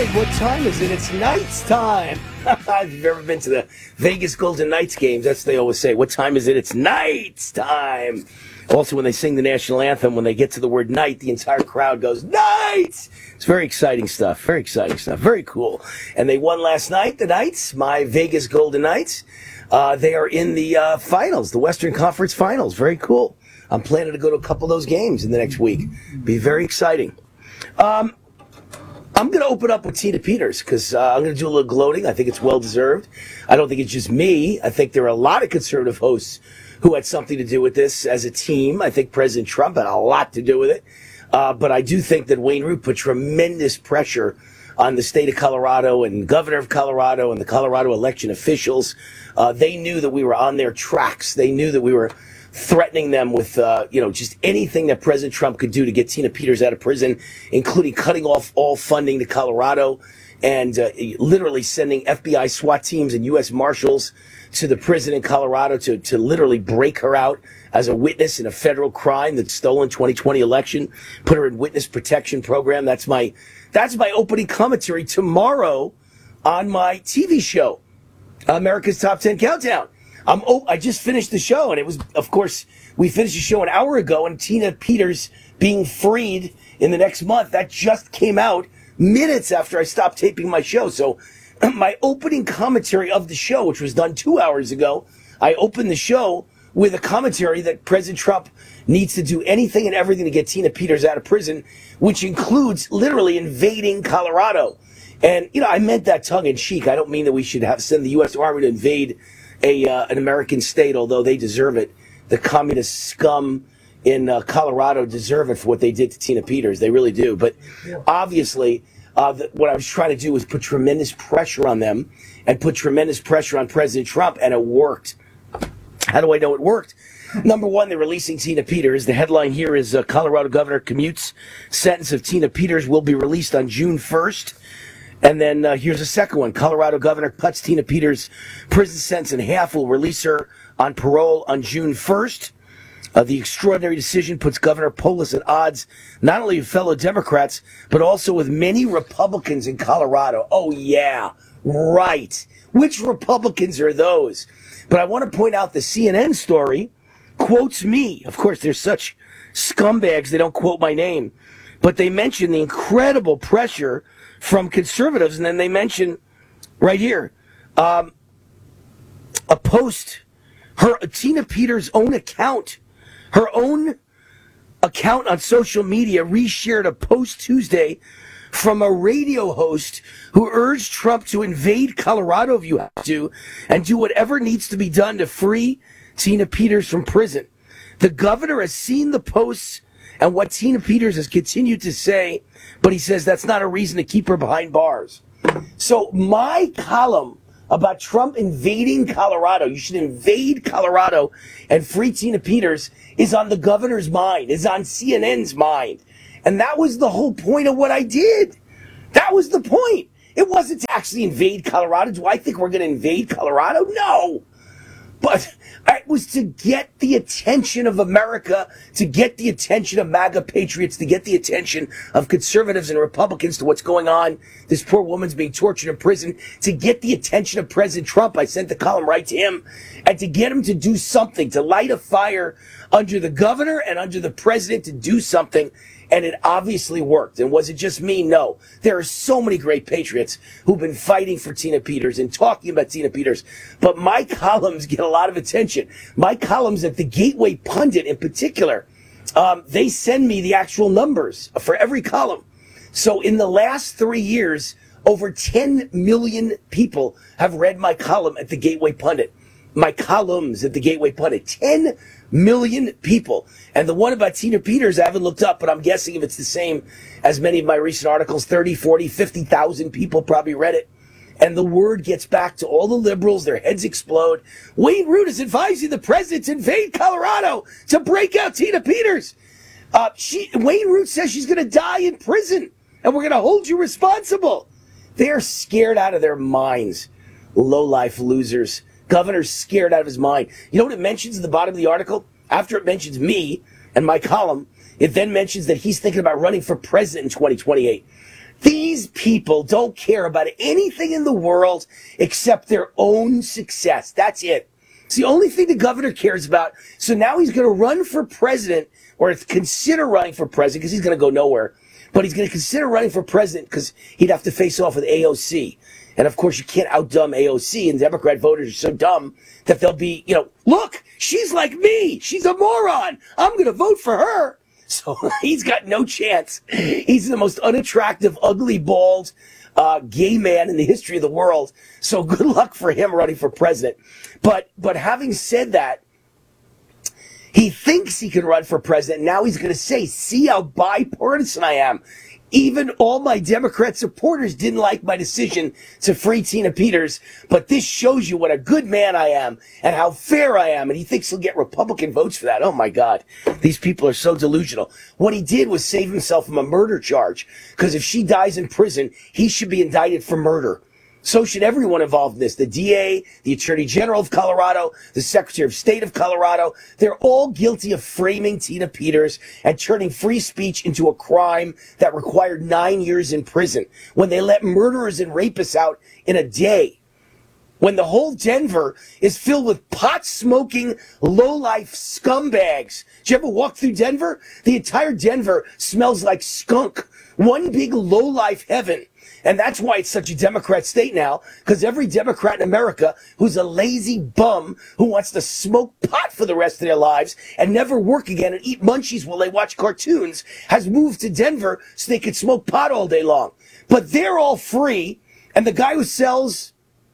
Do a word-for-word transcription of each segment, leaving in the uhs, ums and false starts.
what time is it? It's Knights time. If you've ever been to the Vegas Golden Knights games, that's what they always say. What time is it? It's Knights time. Also, when they sing the national anthem, when they get to the word night, the entire crowd goes, Knights! It's very exciting stuff. Very exciting stuff. Very cool. And they won last night, the Knights, my Vegas Golden Knights. Uh, they are in the uh, finals, the Western Conference Finals. Very cool. I'm planning to go to a couple of those games in the next week. Be very exciting. Um, I'm going to open up with Tina Peters because uh, I'm going to do a little gloating. I think it's well-deserved. I don't think it's just me. I think there are a lot of conservative hosts who had something to do with this as a team. I think President Trump had a lot to do with it. Uh, but I do think that Wayne Root put tremendous pressure on the state of Colorado and governor of Colorado and the Colorado election officials. Uh, they knew that we were on their tracks. They knew that we were threatening them with, uh, you know, just anything that President Trump could do to get Tina Peters out of prison, including cutting off all funding to Colorado and uh, literally sending F B I SWAT teams and U S Marshals to the prison in Colorado to, to literally break her out as a witness in a federal crime, the stolen twenty twenty election, put her in witness protection program. That's my, that's my opening commentary tomorrow on my T V show, America's Top ten Countdown. I'm, oh, I just finished the show, and it was, of course, we finished the show an hour ago, and Tina Peters being freed in the next month, that just came out minutes after I stopped taping my show. So my opening commentary of the show, which was done two hours ago, I opened the show with a commentary that President Trump needs to do anything and everything to get Tina Peters out of prison, which includes literally invading Colorado. And, you know, I meant that tongue-in-cheek. I don't mean that we should have send the U S Army to invade a uh, an American state, although they deserve it. The communist scum in uh, Colorado deserve it for what they did to Tina Peters. They really do. But obviously, uh, the, what I was trying to do was put tremendous pressure on them and put tremendous pressure on President Trump, and it worked. How do I know it worked? Number one, they're releasing Tina Peters. The headline here is uh, Colorado governor commutes. Sentence of Tina Peters will be released on June first. And then uh, here's a second one. Colorado governor cuts Tina Peters' prison sentence in half, will release her on parole on June first. Uh, the extraordinary decision puts Governor Polis at odds, not only with fellow Democrats, but also with many Republicans in Colorado. Oh, yeah, right. Which Republicans are those? But I want to point out the C N N story quotes me. Of course, they're such scumbags, they don't quote my name. But they mention the incredible pressure from conservatives, and then they mention right here um, a post, her Tina Peters' own account, her own account on social media reshared a post Tuesday from a radio host who urged Trump to invade Colorado if you have to, and do whatever needs to be done to free Tina Peters from prison. The governor has seen the posts and what Tina Peters has continued to say, but he says that's not a reason to keep her behind bars. So my column about Trump invading Colorado, you should invade Colorado and free Tina Peters, is on the governor's mind, is on C N N's mind. And that was the whole point of what I did. That was the point. It wasn't to actually invade Colorado. Do I think we're going to invade Colorado? No. But it was to get the attention of America, to get the attention of MAGA patriots, to get the attention of conservatives and Republicans to what's going on. This poor woman's being tortured in prison. To get the attention of President Trump, I sent the column right to him, and to get him to do something, to light a fire under the governor and under the president to do something. And it obviously worked. And was it just me? No. There are so many great patriots who've been fighting for Tina Peters and talking about Tina Peters. But my columns get a lot of attention. My columns at the Gateway Pundit in particular, um, they send me the actual numbers for every column. So in the last three years, over ten million people have read my column at the Gateway Pundit. My columns at the Gateway Pundit. ten million people. And the one about Tina Peters, I haven't looked up, but I'm guessing if it's the same as many of my recent articles, thirty, forty, fifty thousand people probably read it. And the word gets back to all the liberals. Their heads explode. Wayne Root is advising the president to invade Colorado to break out Tina Peters. Uh, she, Wayne Root says she's going to die in prison, and we're going to hold you responsible. They are scared out of their minds. Low-life losers. Governor's scared out of his mind. You know what it mentions at the bottom of the article? After it mentions me and my column, it then mentions that he's thinking about running for president in twenty twenty-eight. These people don't care about anything in the world except their own success. That's it. It's the only thing the governor cares about. So now he's going to run for president, or consider running for president, because he's going to go nowhere. But he's going to consider running for president because he'd have to face off with A O C. And of course, you can't outdumb A O C, and Democrat voters are so dumb that they'll be, you know, look, she's like me. She's a moron. I'm going to vote for her. So he's got no chance. He's the most unattractive, ugly, bald, uh, gay man in the history of the world. So good luck for him running for president. But, but having said that, he thinks he can run for president. Now he's going to say, see how bipartisan I am. Even all my Democrat supporters didn't like my decision to free Tina Peters, but this shows you what a good man I am and how fair I am. And he thinks he'll get Republican votes for that. Oh my God. These people are so delusional. What he did was save himself from a murder charge, because if she dies in prison, he should be indicted for murder. So should everyone involved in this. The D A, the Attorney General of Colorado, the Secretary of State of Colorado. They're all guilty of framing Tina Peters and turning free speech into a crime that required nine years in prison, when they let murderers and rapists out in a day. When the whole Denver is filled with pot-smoking, low-life scumbags. Did you ever walk through Denver? The entire Denver smells like skunk. One big low-life heaven. And that's why it's such a Democrat state now, because every Democrat in America who's a lazy bum who wants to smoke pot for the rest of their lives and never work again and eat munchies while they watch cartoons has moved to Denver so they could smoke pot all day long. But they're all free, and the guy who sells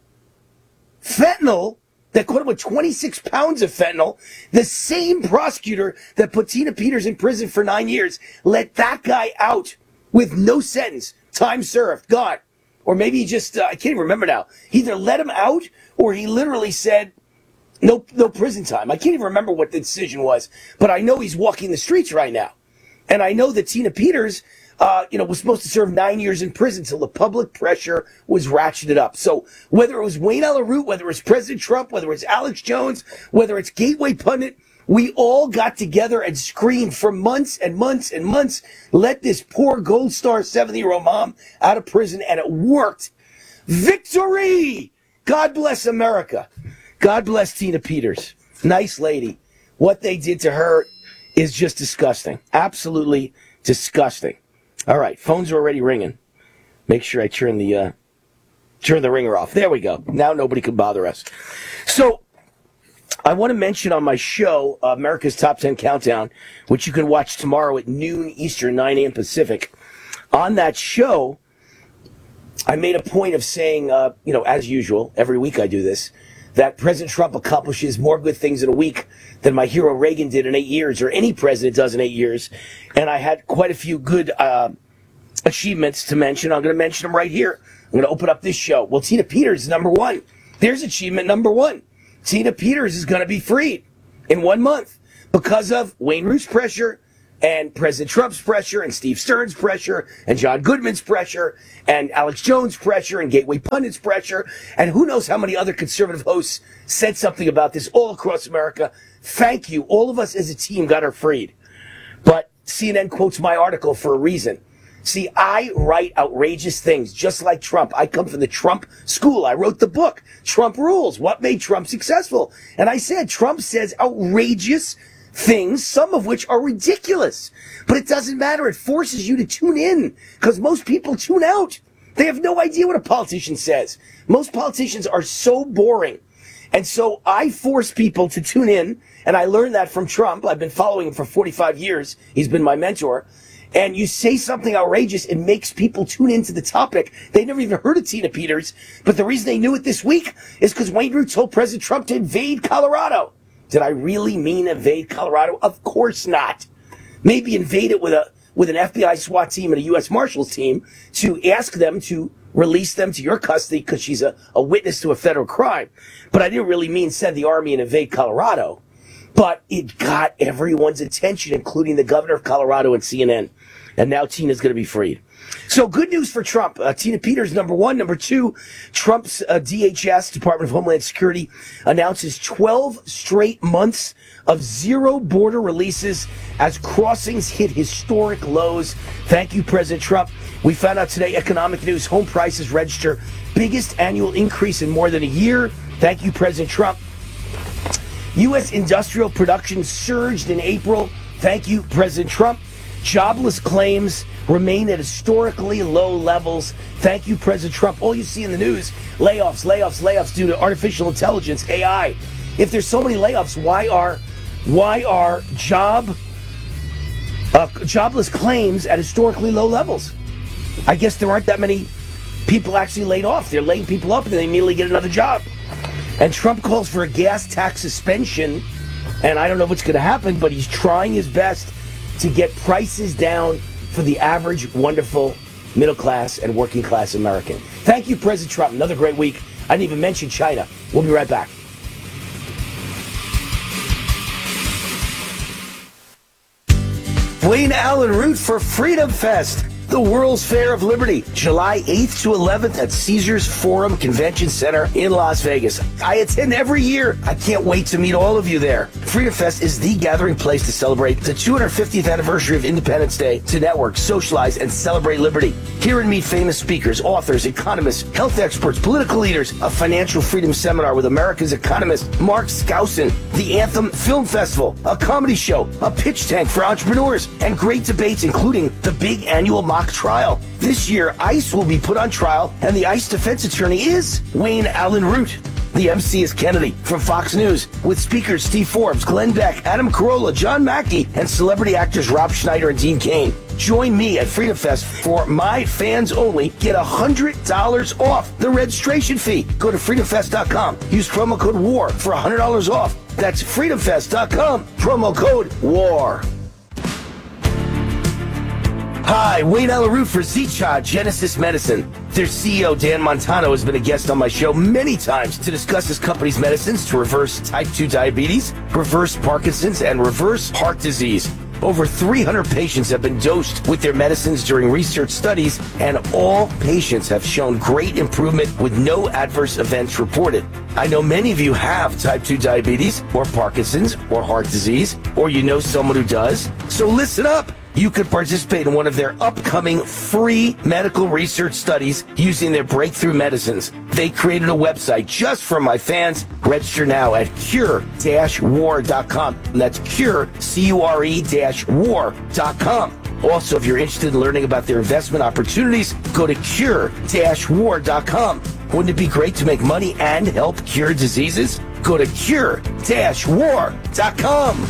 fentanyl, that caught him with twenty-six pounds of fentanyl, the same prosecutor that put Tina Peters in prison for nine years, let that guy out with no sentence. Time served, gone. Or maybe he just, uh, I can't even remember now. He either let him out or he literally said, no, no prison time. I can't even remember what the decision was, but I know he's walking the streets right now. And I know that Tina Peters, uh, you know, was supposed to serve nine years in prison till the public pressure was ratcheted up. So whether it was Wayne Allyn Root, whether it was President Trump, whether it's Alex Jones, whether it's Gateway Pundit, we all got together and screamed for months and months and months, let this poor Gold Star seventy-year-old mom out of prison, and it worked. Victory! God bless America. God bless Tina Peters. Nice lady. What they did to her is just disgusting. Absolutely disgusting. All right, phones are already ringing. Make sure I turn the, uh, turn the ringer off. There we go. Now nobody can bother us. So, I want to mention on my show, uh, America's Top ten Countdown, which you can watch tomorrow at noon Eastern, nine a.m. Pacific. On that show, I made a point of saying, uh, you know, as usual, every week I do this, that President Trump accomplishes more good things in a week than my hero Reagan did in eight years, or any president does in eight years. And I had quite a few good uh, achievements to mention. I'm going to mention them right here. I'm going to open up this show. Well, Tina Peters is number one. There's achievement number one. Tina Peters is going to be freed in one month because of Wayne Root's pressure and President Trump's pressure and Steve Stern's pressure and John Goodman's pressure and Alex Jones' pressure and Gateway Pundit's pressure. And who knows how many other conservative hosts said something about this all across America. Thank you. All of us as a team got her freed. But C N N quotes my article for a reason. See, I write outrageous things, just like Trump. I come from the Trump school. I wrote the book, Trump Rules, What Made Trump Successful. And I said, Trump says outrageous things, some of which are ridiculous. But it doesn't matter. It forces you to tune in, because most people tune out. They have no idea what a politician says. Most politicians are so boring. And so I force people to tune in, and I learned that from Trump. I've been following him for forty-five years. He's been my mentor. And you say something outrageous, it makes people tune into the topic. They never even heard of Tina Peters, but the reason they knew it this week is because Wayne Root told President Trump to invade Colorado. Did I really mean invade Colorado? Of course not. Maybe invade it with a with an F B I SWAT team and a U S Marshals team to ask them to release them to your custody because she's a, a witness to a federal crime. But I didn't really mean send the army and invade Colorado. But it got everyone's attention, including the governor of Colorado and C N N. And now Tina's going to be freed. So good news for Trump. Uh, Tina Peters, number one. Number two, Trump's uh, D H S, Department of Homeland Security, announces twelve straight months of zero border releases as crossings hit historic lows. Thank you, President Trump. We found out today, economic news, home prices register biggest annual increase in more than a year. Thank you, President Trump. U S industrial production surged in April. Thank you, President Trump. Jobless claims remain at historically low levels. Thank you, President Trump. All you see in the news, layoffs, layoffs, layoffs due to artificial intelligence, A I. If there's so many layoffs, why are why are job uh, jobless claims at historically low levels? I guess there aren't that many people actually laid off. They're laying people up and they immediately get another job. And Trump calls for a gas tax suspension, and I don't know what's going to happen, but he's trying his best to get prices down for the average, wonderful, middle-class and working-class American. Thank you, President Trump. Another great week. I didn't even mention China. We'll be right back. Wayne Allen Root for Freedom Fest, the World's Fair of Liberty, July eighth to eleventh at Caesars Forum Convention Center in Las Vegas. I attend every year. I can't wait to meet all of you there. Freedom Fest is the gathering place to celebrate the two hundred fiftieth anniversary of Independence Day, to network, socialize, and celebrate liberty. Hear and meet famous speakers, authors, economists, health experts, political leaders, a financial freedom seminar with America's economist Mark Skousen, the Anthem Film Festival, a comedy show, a pitch tank for entrepreneurs, and great debates including the big annual mock trial. This year, ICE will be put on trial, and the ICE defense attorney is Wayne Allen Root. The M C is Kennedy from Fox News, with speakers Steve Forbes, Glenn Beck, Adam Carolla, John Mackey, and celebrity actors Rob Schneider and Dean Cain. Join me at Freedom Fest for my fans only. Get one hundred dollars off the registration fee. Go to freedom fest dot com. Use promo code WAR for one hundred dollars off. That's freedom fest dot com. Promo code WAR. Hi, Wayne Allen Root for Zicha Genesis Medicine. Their C E O, Dan Montano, has been a guest on my show many times to discuss his company's medicines to reverse type two diabetes, reverse Parkinson's, and reverse heart disease. Over three hundred patients have been dosed with their medicines during research studies, and all patients have shown great improvement with no adverse events reported. I know many of you have type two diabetes, or Parkinson's, or heart disease, or you know someone who does. So listen up. You could participate in one of their upcoming free medical research studies using their breakthrough medicines. They created a website just for my fans. Register now at cure dash war dot com. That's cure, C U R E dash war dot com. Also, if you're interested in learning about their investment opportunities, go to cure dash war dot com. Wouldn't it be great to make money and help cure diseases? Go to cure dash war dot com.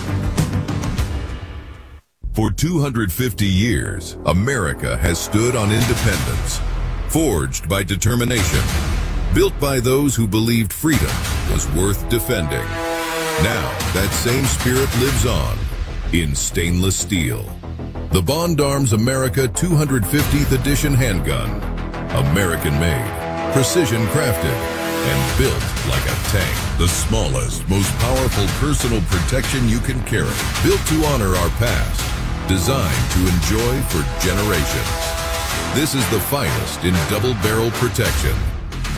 For two hundred fifty years, America has stood on independence, forged by determination, built by those who believed freedom was worth defending. Now, that same spirit lives on in stainless steel. The Bond Arms America two hundred fiftieth Edition handgun, American-made, precision-crafted, and built like a tank. The smallest, most powerful personal protection you can carry, built to honor our past, designed to enjoy for generations. This is the finest in double barrel protection.